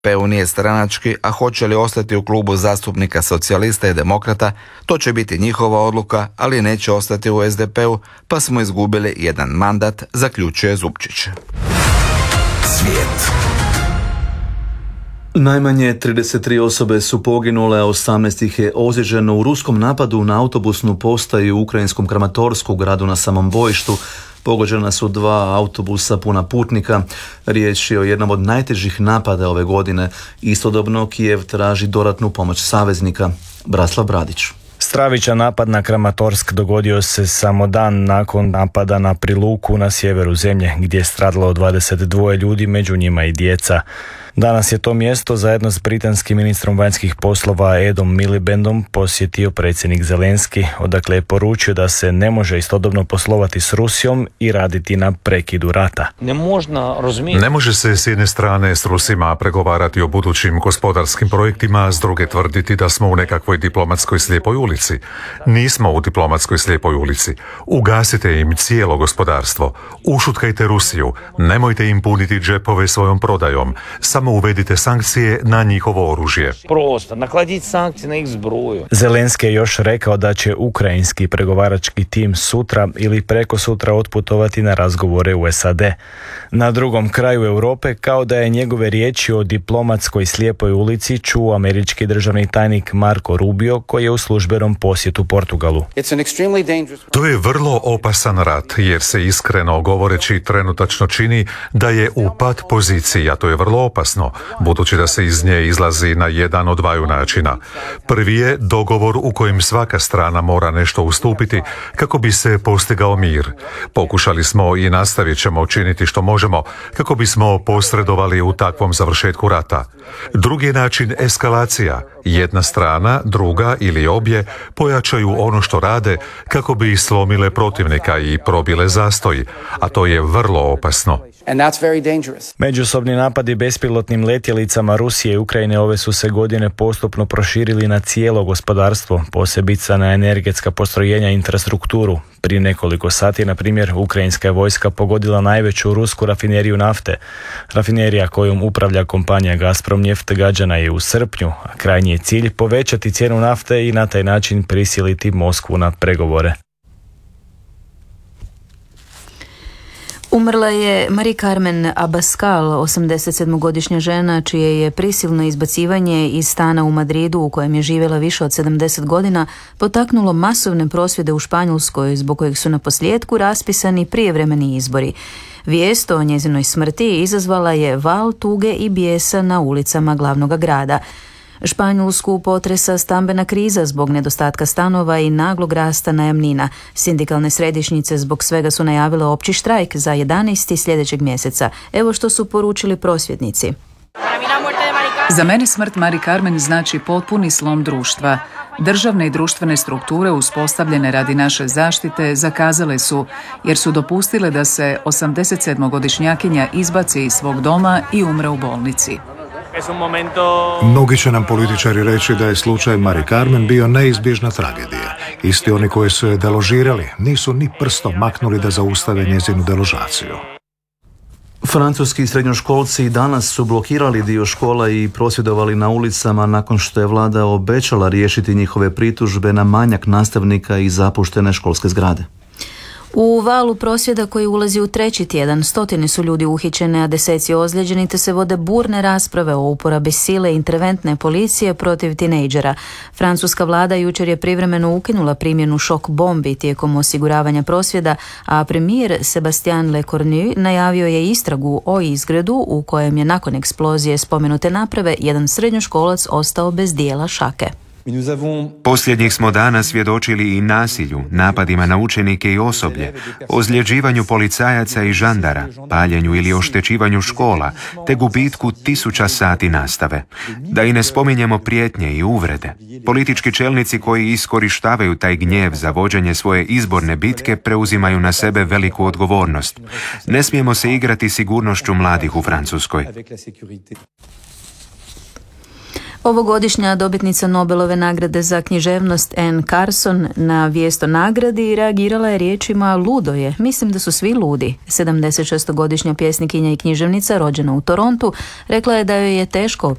SDP-u nije stranački, a hoće li ostati u klubu zastupnika socijalista i demokrata, to će biti njihova odluka, ali neće ostati u SDP-u, pa smo izgubili jedan mandat, zaključuje Zupčić. Svijet. Najmanje 33 osobe su poginule, a 18 ih je ozlijeđeno u ruskom napadu na autobusnu postaju u ukrajinskom Kramatorsku, gradu na samom bojištu. Pogođena su 2 autobusa puna putnika. Riječ je o jednom od najtežih napada ove godine. Istodobno Kijev traži dodatnu pomoć saveznika. Braslav Bradić. Stravičan napad na Kramatorsk dogodio se samo dan nakon napada na Priluku na sjeveru zemlje, gdje je stradalo 22 ljudi, među njima i djeca. Danas je to mjesto zajedno s britanskim ministrom vanjskih poslova Edom Milibandom posjetio predsjednik Zelenski, odakle je poručio da se ne može istodobno poslovati s Rusijom i raditi na prekidu rata. Ne može se s jedne strane s Rusima pregovarati o budućim gospodarskim projektima, a s druge tvrditi da smo u nekakvoj diplomatskoj slijepoj ulici. Nismo u diplomatskoj slijepoj ulici. Ugasite im cijelo gospodarstvo. Ušutkajte Rusiju. Nemojte im puniti džepove svojom prodajom. Samo uvedite sankcije na njihovo oružje. Nakladiti sankcije na ih zbroju. Zelenski je još rekao da će ukrajinski pregovarački tim sutra ili preko sutra otputovati na razgovore u SAD. Na drugom kraju Europe, kao da je njegove riječi o diplomatskoj slijepoj ulici čuo američki državni tajnik Marco Rubio, koji je u službenom posjetu Portugalu. To je vrlo opasan rat, jer se iskreno govoreći trenutačno čini da je u pat poziciji, a to je vrlo opasno, budući da se iz nje izlazi na jedan od dvaju načina. Prvi je dogovor u kojem svaka strana mora nešto ustupiti kako bi se postigao mir. Pokušali smo i nastavit ćemo činiti što možemo kako bismo posredovali u takvom završetku rata. Drugi je način eskalacija. Jedna strana, druga ili obje pojačaju ono što rade kako bi slomile protivnika i probile zastoj, a to je vrlo opasno. Međusobni napadi bespilotnim letjelicama Rusije i Ukrajine ove su se godine postupno proširili na cijelo gospodarstvo, posebice na energetska postrojenja i infrastrukturu. Prije nekoliko sati, na primjer, ukrajinska je vojska pogodila najveću rusku rafineriju nafte. Rafinerija kojom upravlja kompanija Gazprom Neft gađana je u srpnju, a krajnji je cilj povećati cijenu nafte i na taj način prisiliti Moskvu na pregovore. Umrla je Marie Carmen Abascal, 87-godišnja žena čije je prisilno izbacivanje iz stana u Madridu u kojem je živjela više od 70 godina potaknulo masovne prosvjede u Španjolskoj, zbog kojih su na posljedku raspisani prijevremeni izbori. Vijest o njezinoj smrti izazvala je val tuge i bijesa na ulicama glavnog grada. Španjolsku potresa stambena kriza zbog nedostatka stanova i naglog rasta najamnina. Sindikalne središnjice zbog svega su najavile opći štrajk za 11. sljedećeg mjeseca. Evo što su poručili prosvjednici. Za mene smrt Marie Carmen znači potpuni slom društva. Državne i društvene strukture uspostavljene radi naše zaštite zakazale su, jer su dopustile da se 87-godišnjakinja izbaci iz svog doma i umre u bolnici. Mnogi će nam političari reći da je slučaj Marie Carmen bio neizbježna tragedija. Isti oni koji su je deložirali nisu ni prstom maknuli da zaustave njezinu deložaciju. Francuski srednjoškolci danas su blokirali dio škola i prosvjedovali na ulicama nakon što je vlada obećala riješiti njihove pritužbe na manjak nastavnika i zapuštene školske zgrade. U valu prosvjeda koji ulazi u 3. tjedan, stotine su ljudi uhićene, a deseci ozlijeđeni, te se vode burne rasprave o uporabi sile interventne policije protiv tinejdžera. Francuska vlada jučer je privremeno ukinula primjenu šok bombi tijekom osiguravanja prosvjeda, a premijer Sébastien Lecornu najavio je istragu o izgredu u kojem je nakon eksplozije spomenute naprave jedan srednjoškolac ostao bez dijela šake. Posljednjih smo dana svjedočili i nasilju, napadima na učenike i osoblje, ozljeđivanju policajaca i žandara, paljenju ili oštećivanju škola, te gubitku 1000 sati nastave. Da i ne spominjemo prijetnje i uvrede. Politički čelnici koji iskorištavaju taj gnjev za vođenje svoje izborne bitke preuzimaju na sebe veliku odgovornost. Ne smijemo se igrati sigurnošću mladih u Francuskoj. Ovogodišnja dobitnica Nobelove nagrade za književnost Anne Carson na vijest o nagradi reagirala je riječima ludo je, mislim da su svi ludi. 76-godišnja pjesnikinja i književnica rođena u Torontu rekla je da joj je teško